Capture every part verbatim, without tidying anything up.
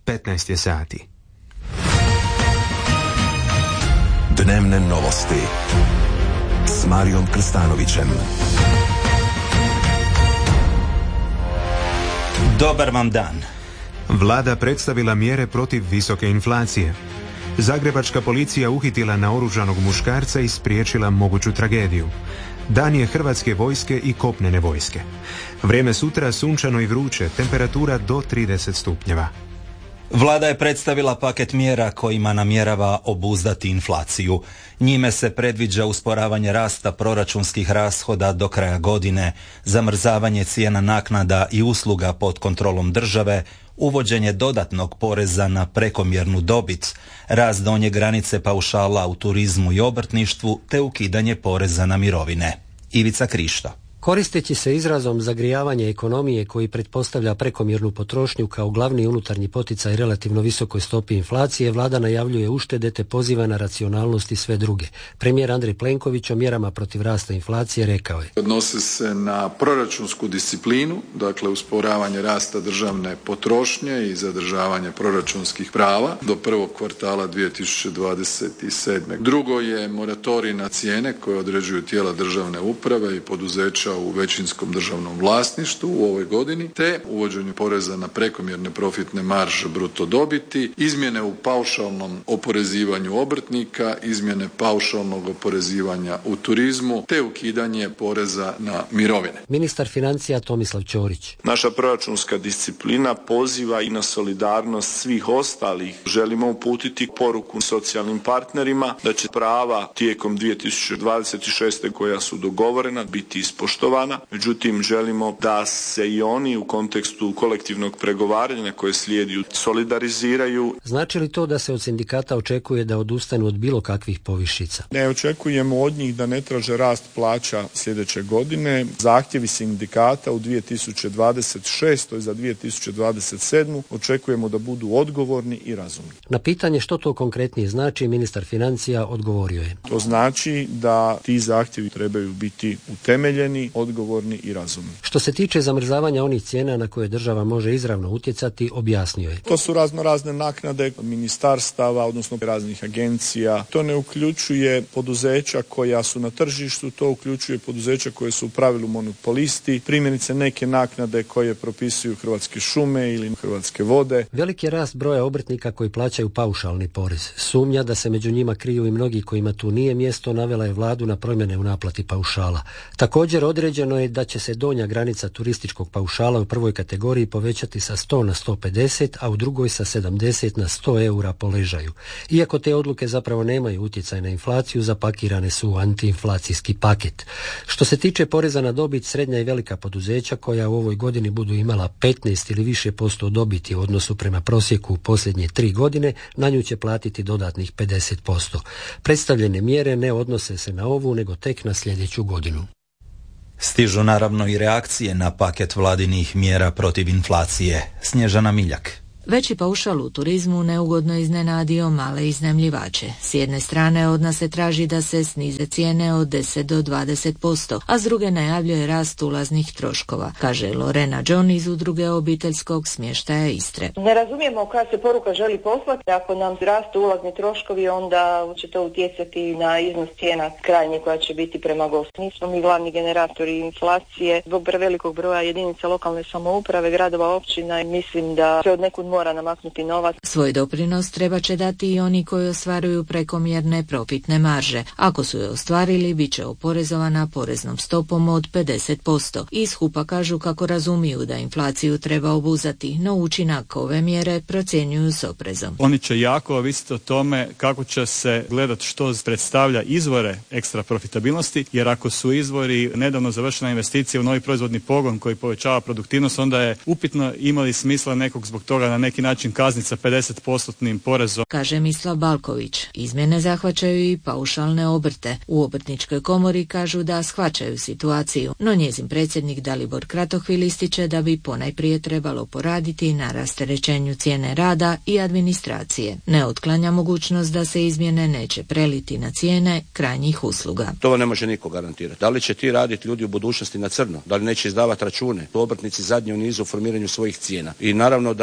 petnaest je sati. Dnevne novosti s Marijom Krstanovićem. Dobar vam dan. Vlada predstavila mjere protiv visoke inflacije. Zagrebačka policija uhitila naoružanog muškarca i spriječila moguću tragediju. Dan je Hrvatske vojske i kopnene vojske. Vrijeme sutra sunčano i vruće, temperatura do trideset stupnjeva. Vlada je predstavila paket mjera kojima namjerava obuzdati inflaciju. Njime se predviđa usporavanje rasta proračunskih rashoda do kraja godine, zamrzavanje cijena naknada i usluga pod kontrolom države, uvođenje dodatnog poreza na prekomjernu dobit, rast donje granice paušala u turizmu i obrtništvu te ukidanje poreza na mirovine. Ivica Krišto. Koristeći se izrazom zagrijavanje ekonomije koji pretpostavlja prekomjernu potrošnju kao glavni unutarnji poticaj relativno visokoj stopi inflacije, vlada najavljuje uštede te poziva na racionalnost i sve druge. Premijer Andrej Plenković o mjerama protiv rasta inflacije rekao je: Odnose se na proračunsku disciplinu, dakle usporavanje rasta državne potrošnje i zadržavanje proračunskih prava do prvog kvartala dvije tisuće dvadeset sedme. Drugo je moratorij na cijene koje određuju tijela državne uprave i poduzeća u većinskom državnom vlasništvu u ovoj godini, te uvođenju poreza na prekomjerne profitne marže bruto dobiti, izmjene u paušalnom oporezivanju obrtnika, izmjene paušalnog oporezivanja u turizmu, te ukidanje poreza na mirovine. Ministar financija Tomislav Ćorić. Naša proračunska disciplina poziva i na solidarnost svih ostalih. Želimo uputiti poruku socijalnim partnerima da će prava tijekom dvije tisuće dvadeset šeste koja su dogovorena biti ispoštovana. Međutim, želimo da se i oni u kontekstu kolektivnog pregovaranja koje slijedi solidariziraju. Znači li to da se od sindikata očekuje da odustanu od bilo kakvih povišica? Ne očekujemo od njih da ne traže rast plaća sljedeće godine. Zahtjevi sindikata u dvije tisuće dvadeset šestoj za dvije tisuće dvadeset sedmu očekujemo da budu odgovorni i razumni. Na pitanje što to konkretnije znači, ministar financija odgovorio je: To znači da ti zahtjevi trebaju biti utemeljeni, odgovorni i razumni. Što se tiče zamrzavanja onih cijena na koje država može izravno utjecati, objasnio je: To su razno razne naknade ministarstava, odnosno raznih agencija. To ne uključuje poduzeća koja su na tržištu, to uključuje poduzeća koje su u pravilu monopolisti, primjerice neke naknade koje propisuju Hrvatske šume ili Hrvatske vode. Veliki je rast broja obrtnika koji plaćaju paušalni porez. Sumnja da se među njima kriju i mnogi kojima tu nije mjesto navela je vladu na promjene u naplati paušala. Također određeno je da će se donja granica turističkog paušala u prvoj kategoriji povećati sa sto na sto pedeset, a u drugoj sa sedamdeset na sto eura po ležaju. Iako te odluke zapravo nemaju utjecaj na inflaciju, zapakirane su u antiinflacijski paket. Što se tiče poreza na dobit, srednja i velika poduzeća koja u ovoj godini budu imala petnaest ili više posto dobiti u odnosu prema prosjeku u posljednje tri godine, na nju će platiti dodatnih pedeset posto. Predstavljene mjere ne odnose se na ovu, nego tek na sljedeću godinu. Stižu naravno i reakcije na paket vladinih mjera protiv inflacije. Snježana Miljak. Veći paušal u turizmu neugodno iznenadio male iznajmljivače. S jedne strane od nas se traži da se snize cijene od deset do dvadeset posto, a s druge najavljuje rast ulaznih troškova, kaže Lorena John iz udruge obiteljskog smještaja Istre. Ne razumijemo koja se poruka želi poslati. Ako nam rastu ulazni troškovi, onda će to utjecati na iznos cijena krajnje koja će biti prema gostu. Nismo mi glavni generatori inflacije. Zbog prevelikog broja jedinica lokalne samouprave, gradova, općina, mislim da se od nekud mora namaknuti novac. Svoj doprinos treba će dati i oni koji ostvaruju prekomjerne profitne marže. Ako su je ostvarili, bit će oporezovana poreznom stopom od pedeset posto. Iz Hupa kažu kako razumiju da inflaciju treba obuzati, no učinak ove mjere procjenjuju s oprezom. Oni će jako ovisiti o tome kako će se gledati što predstavlja izvore ekstra profitabilnosti, jer ako su izvori nedavno završena investicija u novi proizvodni pogon koji povećava produktivnost, onda je upitno imali smisla nekog zbog toga na neki način kazniti sa pedeset postotnim porezom. Kaže Mislav Balković. Izmjene zahvaćaju i paušalne obrte. U obrtničkoj komori kažu da shvaćaju situaciju, no njezin predsjednik Dalibor Kratohvil ističe da bi ponajprije trebalo poraditi na rasterećenju cijene rada i administracije. Ne otklanja mogućnost da se izmjene neće preliti na cijene krajnjih usluga. To ne može niko garantirati. Da li će ti raditi ljudi u budućnosti na crno? Da li neće izdavati račune? Obrtnici zadnji u nizu u formiranju svojih cijena. I naravno da ne može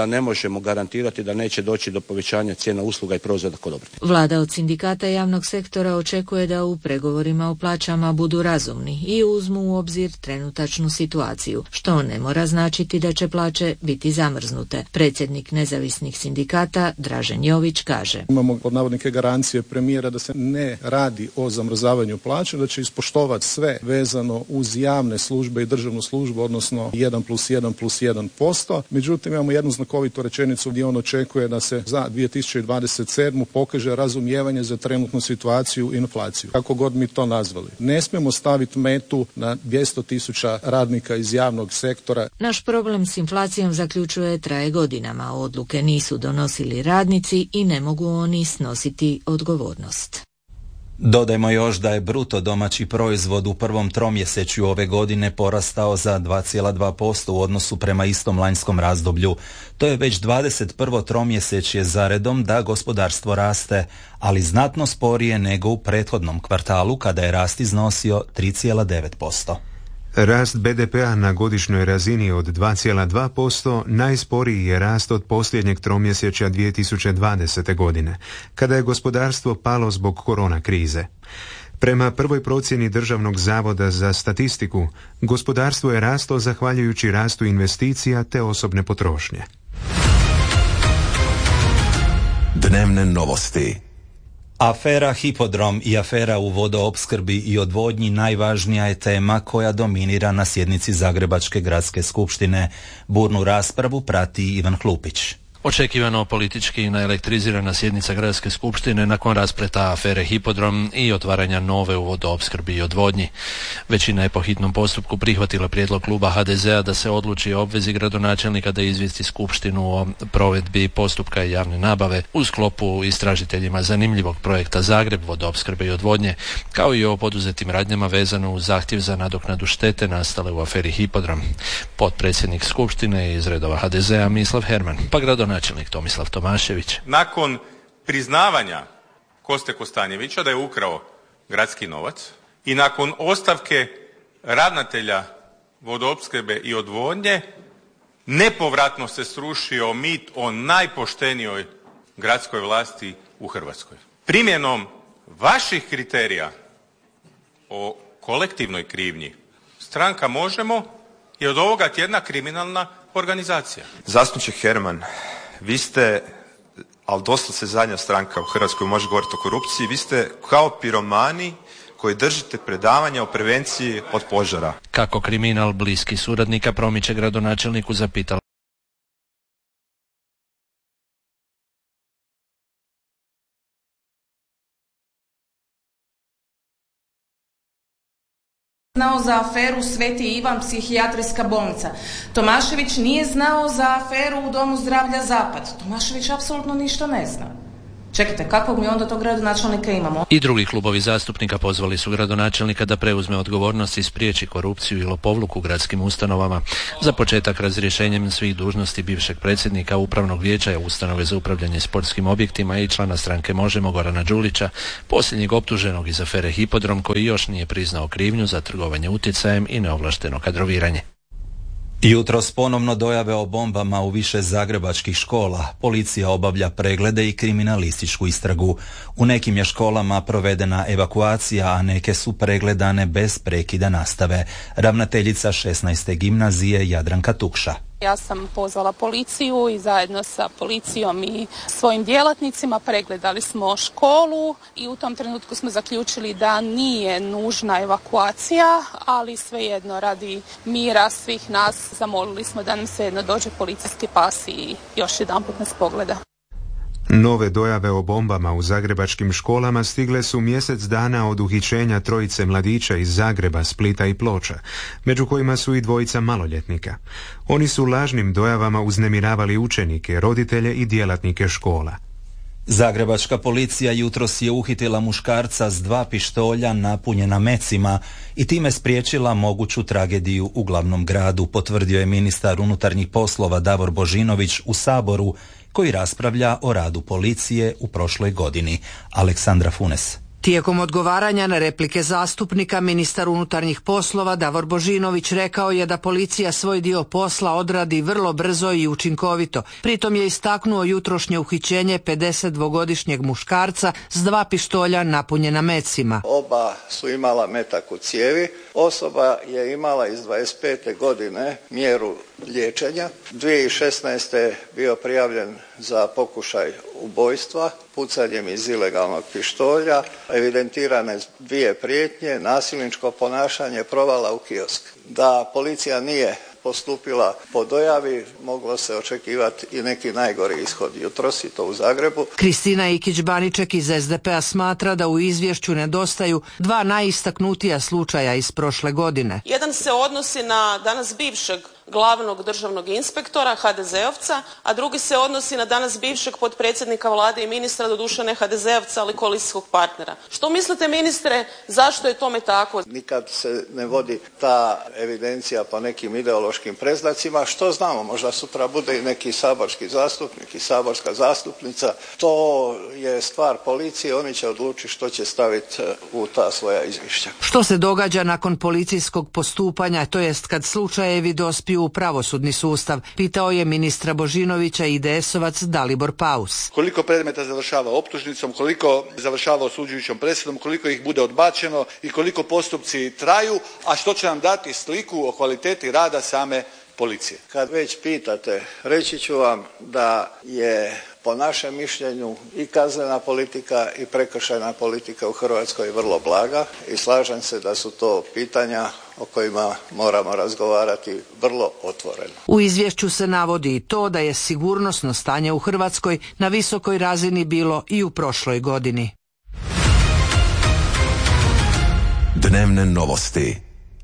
možemo garantirati da neće doći do povećanja cijena usluga i proizvoda kod obrtnika. Vlada od sindikata javnog sektora očekuje da u pregovorima o plaćama budu razumni i uzmu u obzir trenutačnu situaciju, što ne mora značiti da će plaće biti zamrznute. Predsjednik nezavisnih sindikata Dražen Jović kaže: Imamo pod navodnike garancije premijera da se ne radi o zamrzavanju plaća, da će ispoštovati sve vezano uz javne službe i državnu službu, odnosno jedan plus jedan plus jedan posto. Međutim, imamo jednu znakovitu rečenicu gdje on očekuje da se za dvije tisuće dvadeset sedmu pokaže razumijevanje za trenutnu situaciju i inflaciju. Kako god mi to nazvali. Ne smijemo staviti metu na dvjesto tisuća radnika iz javnog sektora. Naš problem s inflacijom, zaključuje, traje godinama. Odluke nisu donosili radnici i ne mogu oni snositi odgovornost. Dodajmo još da je bruto domaći proizvod u prvom tromjesečju ove godine porastao za dva zarez dva posto u odnosu prema istom lanjskom razdoblju. To je već dvadeset prvo tromjesečje za redom da gospodarstvo raste, ali znatno sporije nego u prethodnom kvartalu kada je rast iznosio tri zarez devet posto. Rast be de pea na godišnjoj razini od dva zarez dva posto najsporiji je rast od posljednjeg tromjesečja dvije tisuće dvadesete godine, kada je gospodarstvo palo zbog korona krize. Prema prvoj procjeni Državnog zavoda za statistiku, gospodarstvo je rastlo zahvaljujući rastu investicija te osobne potrošnje. Dnevne novosti. Afera Hipodrom i afera u vodoopskrbi i odvodnji najvažnija je tema koja dominira na sjednici Zagrebačke gradske skupštine. Burnu raspravu prati Ivan Hlupić. Očekivano politički naelektrizirana sjednica Gradske skupštine nakon raspleta afere Hipodrom i otvaranja nove u vodoopskrbi i odvodnji. Većina je po hitnom postupku prihvatila prijedlog kluba ha de zea da se odluči o obvezi gradonačelnika da izvijesti skupštinu o provedbi postupka javne nabave u sklopu istražiteljima zanimljivog projekta Zagreb vodoopskrbe i odvodnje, kao i o poduzetim radnjama vezano uz zahtjev za nadoknadu štete nastale u aferi Hipodrom. Potpredsjednik skupštine iz redova ha de zea Mislav Herman, pa gradonačelnik načelnik Tomislav Tomašević. Nakon priznavanja Koste Kostanjevića da je ukrao gradski novac i nakon ostavke ravnatelja vodoopskrbe i odvodnje, nepovratno se srušio mit o najpoštenijoj gradskoj vlasti u Hrvatskoj. Primjenom vaših kriterija o kolektivnoj krivnji stranka Možemo je od ovoga tjedna kriminalna organizacija. Zastupniče Herman, vi ste, ali doslovce zadnja stranka u Hrvatskoj može govoriti o korupciji, vi ste kao piromani koji držite predavanja o prevenciji od požara. Kako kriminal bliski suradnika promiče gradonačelniku, zapitala znao za aferu Sveti Ivan psihijatrijska bolnica. Tomašević nije znao za aferu u Domu zdravlja Zapad. Tomašević apsolutno ništa ne zna. Čekajte, kakvog mi onda tog gradonačelnika imamo? I drugi klubovi zastupnika pozvali su gradonačelnika da preuzme odgovornost i spriječi korupciju i lopovluk u gradskim ustanovama. Za početak razrješenjem svih dužnosti bivšeg predsjednika Upravnog vijeća ustanove za upravljanje sportskim objektima i člana stranke Možemo Gorana Đulića, posljednjeg optuženog iz afere Hipodrom, koji još nije priznao krivnju za trgovanje utjecajem i neovlašteno kadroviranje. Jutros ponovno dojave o bombama u više zagrebačkih škola. Policija obavlja preglede i kriminalističku istragu. U nekim je školama provedena evakuacija, a neke su pregledane bez prekida nastave. Ravnateljica šesnaeste gimnazije Jadranka Tukša. Ja sam pozvala policiju i zajedno sa policijom i svojim djelatnicima pregledali smo školu i u tom trenutku smo zaključili da nije nužna evakuacija, ali svejedno radi mira svih nas zamolili smo da nam svejedno dođe policijski pas i još jedanput nas pogleda. Nove dojave o bombama u zagrebačkim školama stigle su mjesec dana od uhićenja trojice mladića iz Zagreba, Splita i Ploča, među kojima su i dvojica maloljetnika. Oni su lažnim dojavama uznemiravali učenike, roditelje i djelatnike škola. Zagrebačka policija jutros je uhitila muškarca s dva pištolja napunjena mecima i time spriječila moguću tragediju u glavnom gradu, potvrdio je ministar unutarnjih poslova Davor Božinović u Saboru, koji raspravlja o radu policije u prošloj godini. Aleksandra Funes. Tijekom odgovaranja na replike zastupnika, ministar unutarnjih poslova Davor Božinović rekao je da policija svoj dio posla odradi vrlo brzo i učinkovito. Pritom je istaknuo jutrošnje uhićenje pedesetdvogodišnjeg muškarca s dva pištolja napunjena mecima. Oba su imala metak u cijevi. Osoba je imala iz dvadeset pete godine mjeru liječenja. dvije tisuće šesnaeste. je bio prijavljen za pokušaj ubojstva pucanjem iz ilegalnog pištolja, evidentirane dvije prijetnje, nasilničko ponašanje, provala u kiosk. Da policija nije postupila po dojavi, moglo se očekivati i neki najgori ishod jutros i to u Zagrebu. Kristina Ikić-Baniček iz es de pe a smatra da u izvješću nedostaju dva najistaknutija slučaja iz prošle godine. Jedan se odnosi na danas bivšeg glavnog državnog inspektora, ha de zeovca, a drugi se odnosi na danas bivšeg potpredsjednika vlade i ministra, doduše ne ha de zeovca, ali koalicijskog partnera. Što mislite, ministre, zašto je tome tako? Nikad se ne vodi ta evidencija po nekim ideološkim predznacima. Što znamo, možda sutra bude i neki saborski zastupnik i saborska zastupnica. To je stvar policije, oni će odlučiti što će staviti u ta svoja izvješća. Što se događa nakon policijskog postupanja, to jest kad slučajevi dospiju u pravosudni sustav, pitao je ministra Božinovića i de es ovac Dalibor Paus. Koliko predmeta završava optužnicom, koliko završava osuđujućom presudom, koliko ih bude odbačeno i koliko postupci traju, a što će nam dati sliku o kvaliteti rada same policije. Kad već pitate, reći ću vam da je po našem mišljenju i kaznena politika i prekršajna politika u Hrvatskoj vrlo blaga i slažem se da su to pitanja o kojima moramo razgovarati vrlo otvoreno. U izvješću se navodi i to da je sigurnosno stanje u Hrvatskoj na visokoj razini bilo i u prošloj godini. Dnevne novosti.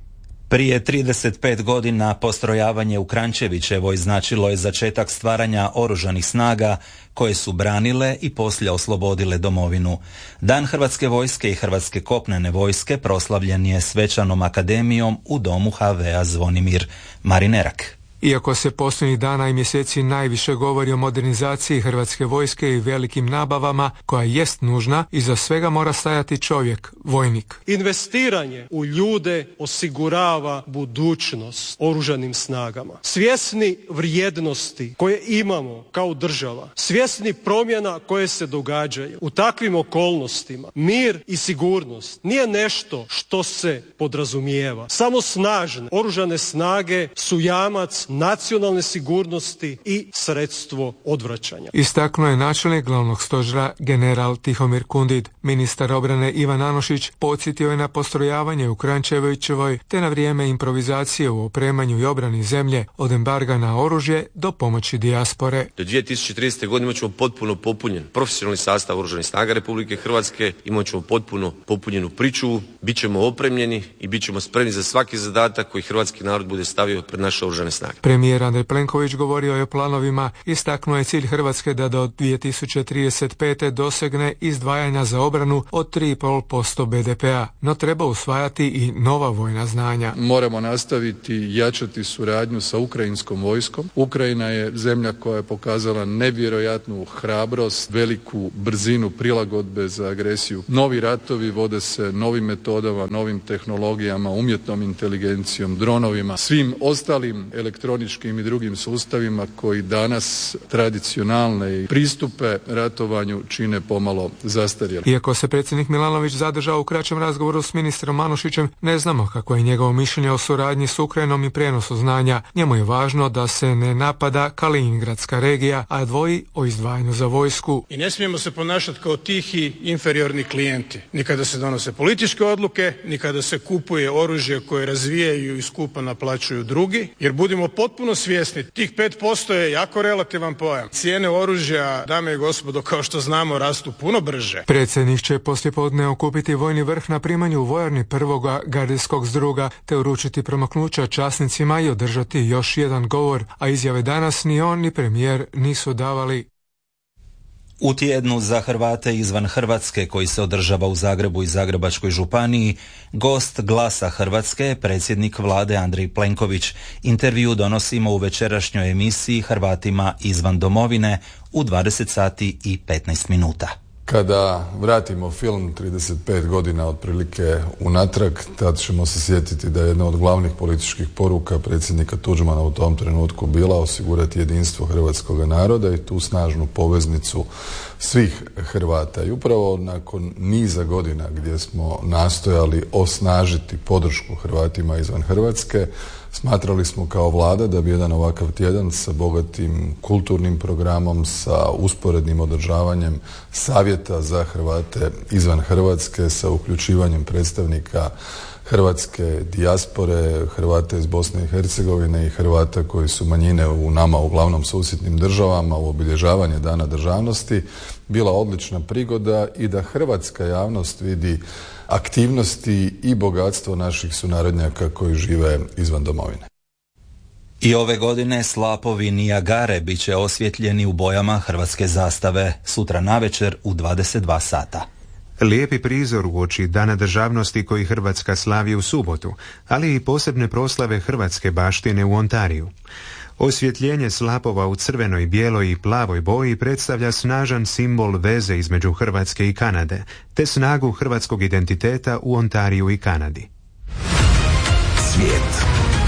Prije trideset pet godina postrojavanje u Kranjčevićevoj značilo je začetak stvaranja oružanih snaga koje su branile i poslije oslobodile domovinu. Dan Hrvatske vojske i Hrvatske kopnene vojske proslavljen je svečanom akademijom u domu ha ve a Zvonimir. Marinerak. Iako se posljednjih dana i mjeseci najviše govori o modernizaciji Hrvatske vojske i velikim nabavama, koja jest nužna, iza svega mora stajati čovjek, vojnik. Investiranje u ljude osigurava budućnost oružanim snagama. Svjesni vrijednosti koje imamo kao država, svjesni promjena koje se događaju u takvim okolnostima, mir i sigurnost nije nešto što se podrazumijeva. Samo snažne oružane snage su jamac nacionalne sigurnosti i sredstvo odvraćanja. Istaknuo je načelnik glavnog stožera general Tihomir Kundid. Ministar obrane Ivan Anušić podsjetio je na postrojavanje u Kranjčevićevoj te na vrijeme improvizacije u opremanju i obrani zemlje od embarga na oružje do pomoći dijaspore. Do dvije tisuće tridesete. godine imat ćemo potpuno popunjen profesionalni sastav oružanih snaga Republike Hrvatske, imat ćemo potpuno popunjenu pričuvu, bit ćemo opremljeni i bit ćemo spremni za svaki zadatak koji hrvatski narod bude stavio pred naše oružane snage. Premijer Andrej Plenković govorio je o planovima, istaknuo je cilj Hrvatske da do dvije tisuće trideset pete. dosegne izdvajanja za obranu od tri i pol posto be de pe a, no treba usvajati i nova vojna znanja. Moramo nastaviti jačati suradnju sa ukrajinskom vojskom. Ukrajina je zemlja koja je pokazala nevjerojatnu hrabrost, veliku brzinu prilagodbe za agresiju. Novi ratovi vode se novim metodama, novim tehnologijama, umjetnom inteligencijom, dronovima, svim ostalim elektroničkim i drugim sustavima koji danas tradicionalne pristupe ratovanju čine pomalo zastarjeli. Iako se predsjednik Milanović zadržao u kraćem razgovoru s ministrom Anušićem, ne znamo kako je njegovo mišljenje o suradnji s Ukrajinom i prijenosu znanja. Njemu je važno da se ne napada Kaliningradska regija, a dvoji o izdvajanju za vojsku. I ne smijemo se ponašati kao tihi, inferiorni klijenti. Ni kada se donose političke odluke, ni kada se kupuje oružje koje razvijaju i skupo naplaćuju drugi, jer budimo potpuno svjesni, tih pet posto je jako relativan pojam. Cijene oružja, dame i gospodo, kao što znamo, rastu puno brže. Predsjednik će poslijepodne okupiti vojni vrh na primanju u vojarni prvoga gardijskog zdruga, te uručiti promaknuća časnicima i održati još jedan govor, a izjave danas ni on ni premijer nisu davali. U tjednu za Hrvate izvan Hrvatske koji se održava u Zagrebu i Zagrebačkoj županiji, gost Glasa Hrvatske je predsjednik vlade Andrej Plenković. Intervju donosimo u večerašnjoj emisiji Hrvatima izvan domovine u dvadeset sati i petnaest minuta. Kada vratimo film trideset pet godina otprilike unatrag, tad ćemo se sjetiti da je jedna od glavnih političkih poruka predsjednika Tuđmana u tom trenutku bila osigurati jedinstvo hrvatskog naroda i tu snažnu poveznicu svih Hrvata. I upravo nakon niza godina gdje smo nastojali osnažiti podršku Hrvatima izvan Hrvatske, smatrali smo kao vlada da bi jedan ovakav tjedan sa bogatim kulturnim programom, sa usporednim održavanjem savjeta za Hrvate izvan Hrvatske, sa uključivanjem predstavnika hrvatske dijaspore, Hrvata iz Bosne i Hercegovine i Hrvata koji su manjine u nama uglavnom susjednim državama u obilježavanje Dana državnosti bila odlična prigoda i da hrvatska javnost vidi aktivnosti i bogatstvo naših sunarodnjaka koji žive izvan domovine. I ove godine slapovi Nijagare bit će osvjetljeni u bojama hrvatske zastave sutra navečer u dvadeset dva sata. Lijepi prizor uoči Dana državnosti koji Hrvatska slavi u subotu, ali i posebne proslave hrvatske baštine u Ontariju. Osvjetljenje slapova u crvenoj, bijeloj i plavoj boji predstavlja snažan simbol veze između Hrvatske i Kanade, te snagu hrvatskog identiteta u Ontariju i Kanadi. Svijet.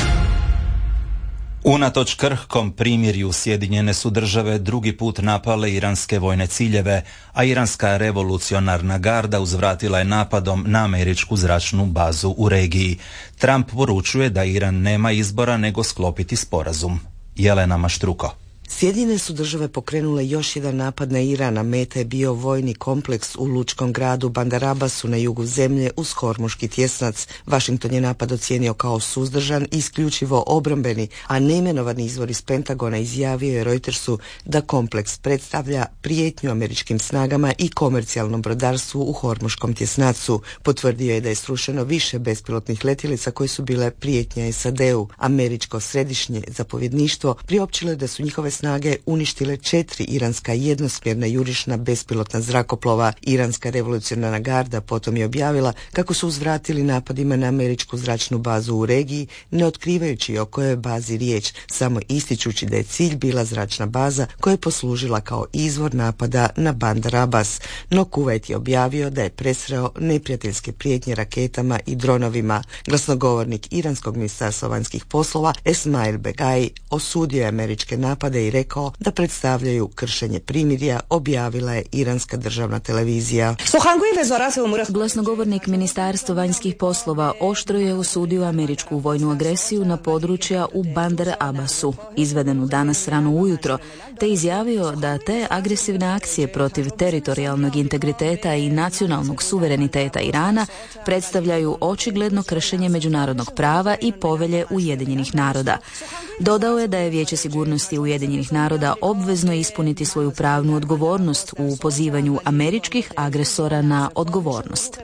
Unatoč krhkom primirju Sjedinjene su države drugi put napale iranske vojne ciljeve, a iranska revolucionarna garda uzvratila je napadom na američku zračnu bazu u regiji. Trump poručuje da Iran nema izbora nego sklopiti sporazum. Jelena Maštruko. Sjedinjene su države pokrenule još jedan napad na Iran, a meta je bio vojni kompleks u lučkom gradu Bandar Abbasu na jugu zemlje uz Hormuški tjesnac. Washington je napad ocijenio kao suzdržan i isključivo obrambeni, a neimenovani izvor iz Pentagona izjavio je Reutersu da kompleks predstavlja prijetnju američkim snagama i komercijalnom brodarstvu u Hormuškom tjesnacu. Potvrdio je da je srušeno više bespilotnih letjelica koje su bile prijetnja S A D-u. Američko središnje zapovjedništvo priopćilo je da su njihove snage uništile četiri iranska jednosmjerna jurišna bespilotna zrakoplova. Iranska revolucionarna garda potom je objavila kako su uzvratili napadima na američku zračnu bazu u regiji, ne otkrivajući o kojoj bazi riječ, samo ističući da je cilj bila zračna baza koja je poslužila kao izvor napada na Bandar Abbas. No Kuvajt je objavio da je presreo neprijateljske prijetnje raketama i dronovima. Glasnogovornik iranskog ministarstva vanjskih poslova Esmail Begai osudio je američke napade i rekao da predstavljaju kršenje primirja, objavila je iranska državna televizija. Glasnogovornik Ministarstva vanjskih poslova oštro je osudio američku vojnu agresiju na područja u Bandar Abbasu, izvedenu danas rano ujutro, te izjavio da te agresivne akcije protiv teritorijalnog integriteta i nacionalnog suvereniteta Irana predstavljaju očigledno kršenje međunarodnog prava i povelje Ujedinjenih naroda. Dodao je da je Vijeće sigurnosti Ujedinjenih naroda obvezno ispuniti svoju pravnu odgovornost u pozivanju američkih agresora na odgovornost.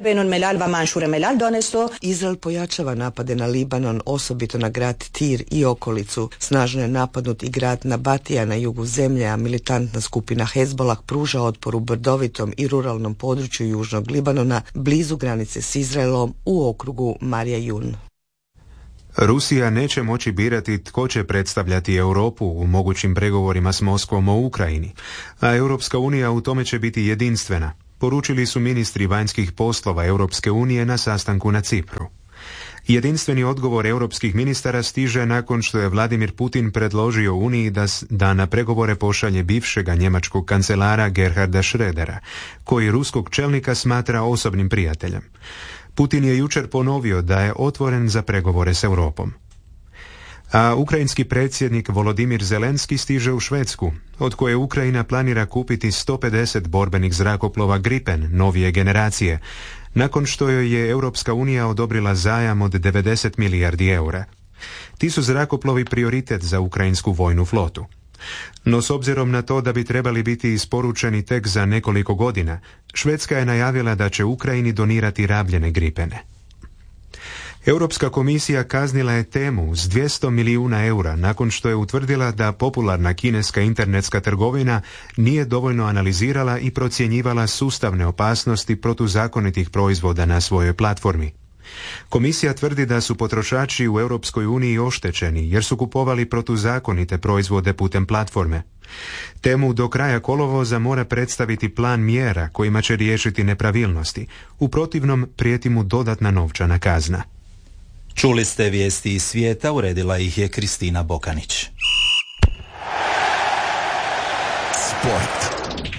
Izrael pojačava napade na Libanon, osobito na grad Tir i okolicu. Snažno je napadnut i grad Nabatija na jugu zemlje, a militantna skupina Hezbolah pruža otpor u brdovitom i ruralnom području južnog Libanona, blizu granice s Izraelom u okrugu Marija Jun. Rusija neće moći birati tko će predstavljati Europu u mogućim pregovorima s Moskvom o Ukrajini, a Europska unija u tome će biti jedinstvena, poručili su ministri vanjskih poslova Europske unije na sastanku na Cipru. Jedinstveni odgovor europskih ministara stiže nakon što je Vladimir Putin predložio Uniji da, da na pregovore pošalje bivšega njemačkog kancelara Gerharda Schrödera, koji ruskog čelnika smatra osobnim prijateljem. Putin je jučer ponovio da je otvoren za pregovore s Europom. A ukrajinski predsjednik Volodimir Zelenski stiže u Švedsku, od koje Ukrajina planira kupiti sto pedeset borbenih zrakoplova Gripen novije generacije, nakon što joj je Europska unija odobrila zajam od devedeset milijardi eura. Ti su zrakoplovi prioritet za ukrajinsku vojnu flotu. No s obzirom na to da bi trebali biti isporučeni tek za nekoliko godina, Švedska je najavila da će Ukrajini donirati rabljene Gripene. Europska komisija kaznila je Temu s dvjesto milijuna eura nakon što je utvrdila da popularna kineska internetska trgovina nije dovoljno analizirala i procjenjivala sustavne opasnosti protuzakonitih proizvoda na svojoj platformi. Komisija tvrdi da su potrošači u Europskoj uniji oštećeni jer su kupovali protuzakonite proizvode putem platforme. Temu do kraja kolovoza mora predstaviti plan mjera kojima će riješiti nepravilnosti. U protivnom prijeti mu dodatna novčana kazna. Čuli ste vijesti iz svijeta, uredila ih je Kristina Bokanić. Sport.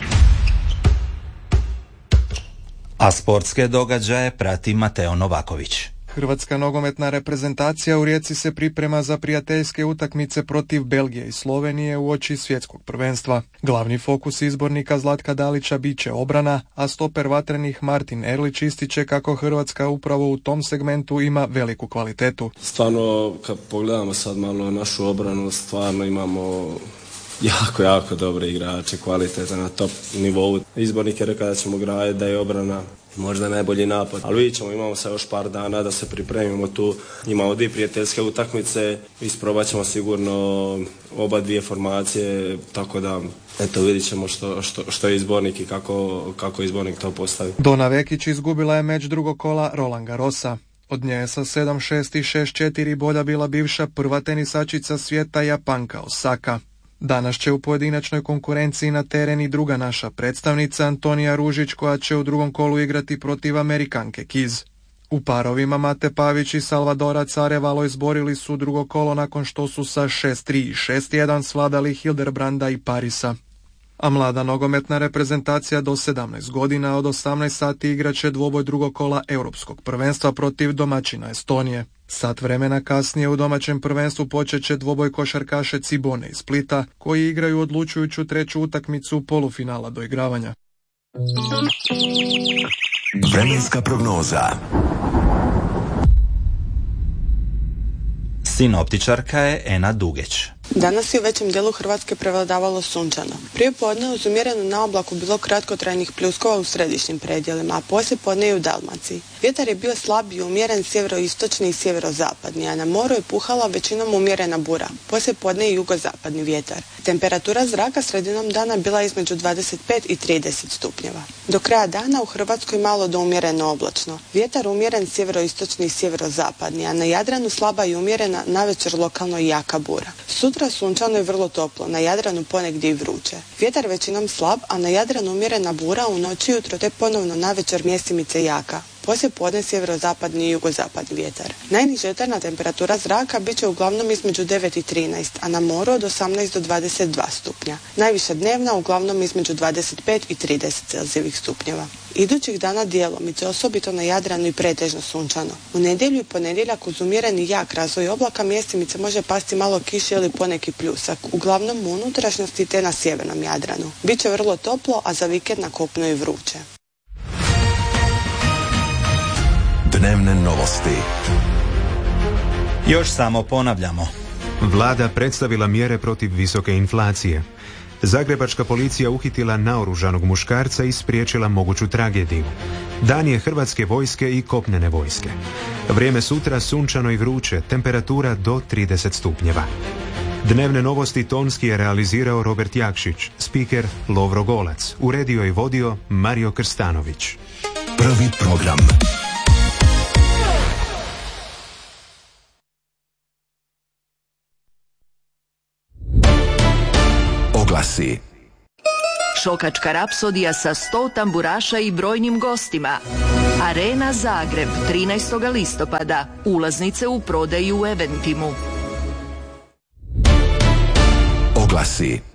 A sportske događaje prati Mateo Novaković. Hrvatska nogometna reprezentacija u Rijeci se priprema za prijateljske utakmice protiv Belgije i Slovenije uoči svjetskog prvenstva. Glavni fokus izbornika Zlatka Dalića bit će obrana, a stoper vatrenih Martin Erlić ističe kako Hrvatska upravo u tom segmentu ima veliku kvalitetu. Stvarno, kad pogledamo sad malo našu obranu, stvarno imamo jako, jako dobre igrače, kvalitete na top nivou. Izbornik je rekao da ćemo graditi, da je obrana možda najbolji napad, ali vidjet ćemo, imamo sad još par dana da se pripremimo tu, imamo dvije prijateljske utakmice, isprobat ćemo sigurno oba dvije formacije, tako da eto vidjet ćemo što, što, što je izbornik i kako, kako izbornik to postavi. Dona Vekić izgubila je meč drugog kola Roland Garrosa. Od nje je sa sedam šest i šest četiri bolja bila bivša prva tenisačica svijeta Japanka Osaka. Danas će u pojedinačnoj konkurenciji na teren i druga naša predstavnica Antonija Ružić, koja će u drugom kolu igrati protiv Amerikanke Kiz. U parovima Mate Pavić i Salvadora Carevalo izborili su drugo kolo nakon što su sa šest tri i šest jedan svladali Hildebranda i Parisa. A mlada nogometna reprezentacija do sedamnaest godina od osamnaest sati igraće dvoboj drugog kola europskog prvenstva protiv domaćina Estonije. Sat vremena kasnije u domaćem prvenstvu počet će dvoboj košarkaše Cibone iz Splita, koji igraju odlučujuću treću utakmicu polufinala doigravanja. Vremenska prognoza. Sinoptičarka je Ena Dugeć. Danas je u većem dijelu Hrvatske prevladavalo sunčano. Prije podne uz umjerenu naoblaku bilo kratkotrajnih pljuskova u središnjim predjelima, a poslije podne i u Dalmaciji. Vjetar je bio slab i umjeren sjeveroistočni i sjeverozapadni, a na moru je puhala većinom umjerena bura, poslije podne i jugozapadni vjetar. Temperatura zraka sredinom dana bila između dvadeset pet i trideset stupnjeva. Do kraja dana u Hrvatskoj malo do umjereno oblačno. Vjetar umjeren sjeveroistočni i sjeverozapadni, a na Jadranu slaba i umjerena, navečer lokalno i jaka bura. Sutra sunčano i vrlo toplo, na Jadranu ponegdje i vruće. Vjetar većinom slab, a na Jadranu umjerena bura u noći jutro te ponovno navečer mjestimice jaka. Poslije podne sjeverozapadni i jugozapadni vjetar. Najniža jutarnja temperatura zraka bit će uglavnom između devet i trinaest, a na moru od osamnaest do dvadeset dva stupnja. Najviša dnevna uglavnom između dvadeset pet i trideset celzijevih stupnjeva. Idućih dana djelomice, osobito na Jadranu i pretežno sunčano. U nedjelju i ponedjeljak uz umjereni jak razvoj oblaka mjestimice može pasti malo kiše ili poneki pljusak, uglavnom u unutrašnjosti te na sjevernom Jadranu. Biće vrlo toplo, a za vikend na kopnu i vruće. Dnevne novosti. Još samo ponavljamo. Vlada predstavila mjere protiv visoke inflacije. Zagrebačka policija uhitila naoružanog muškarca i spriječila moguću tragediju. Dan je Hrvatske vojske i kopnene vojske. Vrijeme sutra sunčano i vruće, temperatura do trideset stupnjeva. Dnevne novosti tonski je realizirao Robert Jakšić, spiker Lovro Golac, uredio i vodio Mario Krstanović. Prvi program. Oglasi. Šokačka rapsodija sa sto tamburaša i brojnim gostima. Arena Zagreb, trinaestog listopada. Ulaznice u prodaju u Eventimu. Oglasi.